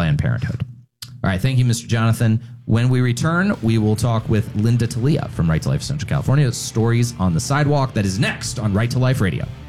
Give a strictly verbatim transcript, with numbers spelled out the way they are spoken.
Planned Parenthood. All right, thank you, Mister Jonathan. When we return, we will talk with Linda Talia from Right to Life Central California. Stories on the Sidewalk. That is next on Right to Life Radio.